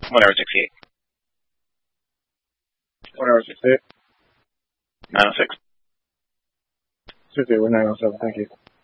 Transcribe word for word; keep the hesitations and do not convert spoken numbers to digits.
One hour sixty-eight. One hour sixty-eight. Nine oh six. Sixty-eight with nine oh seven. Thank you.